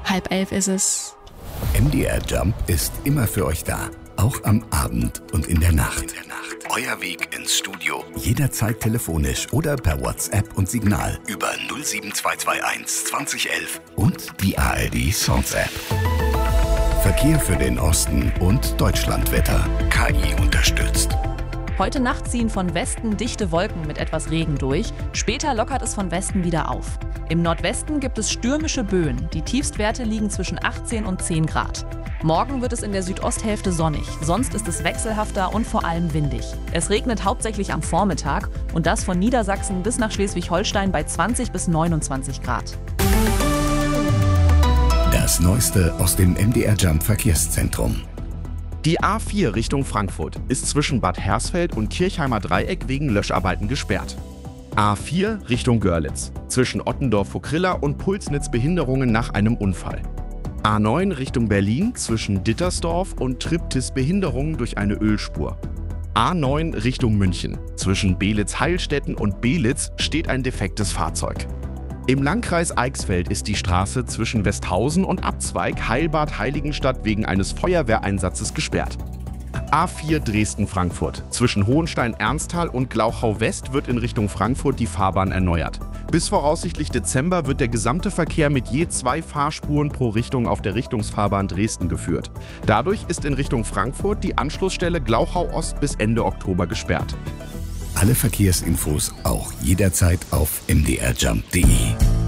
10:30 ist es. MDR Jump ist immer für euch da. Auch am Abend und in der Nacht. Euer Weg ins Studio. Jederzeit telefonisch oder per WhatsApp und Signal über 07221 2011 und die ARD Songs App. Verkehr für den Osten und Deutschlandwetter. KI unterstützt. Heute Nacht ziehen von Westen dichte Wolken mit etwas Regen durch. Später lockert es von Westen wieder auf. Im Nordwesten gibt es stürmische Böen. Die Tiefstwerte liegen zwischen 18 und 10 Grad. Morgen wird es in der Südosthälfte sonnig. Sonst ist es wechselhafter und vor allem windig. Es regnet hauptsächlich am Vormittag und das von Niedersachsen bis nach Schleswig-Holstein bei 20 bis 29 Grad. Das Neueste aus dem MDR Jump Verkehrszentrum. Die A4 Richtung Frankfurt ist zwischen Bad Hersfeld und Kirchheimer Dreieck wegen Löscharbeiten gesperrt. A4 Richtung Görlitz. Zwischen Ottendorf-Vogrilla und Pulsnitz Behinderungen nach einem Unfall. A9 Richtung Berlin zwischen Dittersdorf und Triptis Behinderungen durch eine Ölspur. A9 Richtung München. Zwischen Belitz-Heilstätten und Belitz steht ein defektes Fahrzeug. Im Landkreis Eichsfeld ist die Straße zwischen Westhausen und Abzweig Heilbad-Heiligenstadt wegen eines Feuerwehreinsatzes gesperrt. A4 Dresden-Frankfurt. Zwischen Hohenstein-Ernsthal und Glauchau-West wird in Richtung Frankfurt die Fahrbahn erneuert. Bis voraussichtlich Dezember wird der gesamte Verkehr mit je 2 Fahrspuren pro Richtung auf der Richtungsfahrbahn Dresden geführt. Dadurch ist in Richtung Frankfurt die Anschlussstelle Glauchau-Ost bis Ende Oktober gesperrt. Alle Verkehrsinfos auch jederzeit auf mdrjump.de.